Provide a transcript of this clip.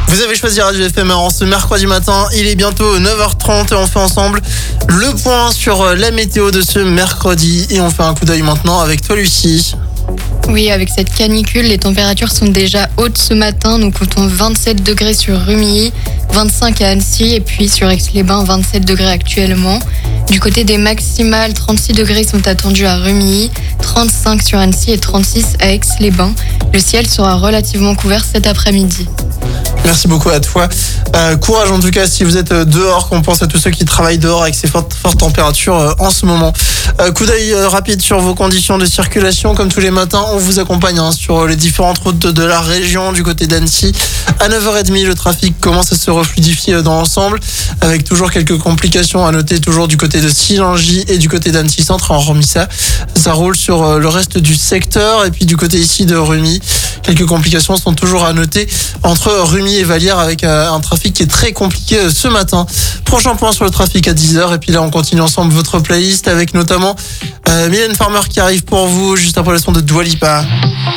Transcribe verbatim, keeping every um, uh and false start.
Vous avez choisi Radio F M en ce mercredi matin, il est bientôt neuf heures trente et on fait ensemble le point sur la météo de ce mercredi et on fait un coup d'œil maintenant avec toi Lucie. Oui, avec cette canicule, les températures sont déjà hautes ce matin. Nous comptons vingt-sept degrés sur Rumilly, vingt-cinq à Annecy et puis sur Aix-les-Bains, vingt-sept degrés actuellement. Du côté des maximales, trente-six degrés sont attendus à Rumilly, trente-cinq sur Annecy et trente-six à Aix-les-Bains. Le ciel sera relativement couvert cet après-midi. Merci beaucoup à toi. Euh, courage en tout cas si vous êtes dehors, qu'on pense à tous ceux qui travaillent dehors avec ces fortes, fortes températures euh, en ce moment. Euh, coup d'œil euh, rapide sur vos conditions de circulation. Comme tous les matins, on vous accompagne hein, sur les différentes routes de, de la région du côté d'Annecy. À neuf heures trente, le trafic commence à se refluidifier dans l'ensemble avec toujours quelques complications à noter toujours du côté de Sillengy et du côté d'Annecy Centre. En remis ça, ça roule sur euh, le reste du secteur et puis du côté ici de Rumilly. Quelques complications sont toujours à noter entre Rumilly et Vallières avec euh, un trafic qui est très compliqué euh, ce matin. Prochain point sur le trafic à dix heures et puis là on continue ensemble votre playlist avec notamment euh, Mylène Farmer qui arrive pour vous juste après le son de Dua Lipa.